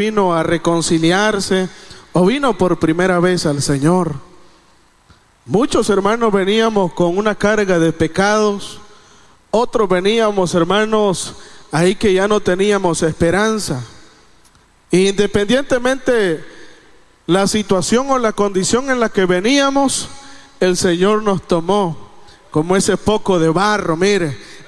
vino a reconciliarse o vino por primera vez al Señor. Muchos hermanos veníamos con una carga de pecados, otros veníamos, hermanos, ahí que ya no teníamos esperanza. Independientemente la situación o la condición en la que veníamos, el Señor nos tomó como ese poco de barro, mire,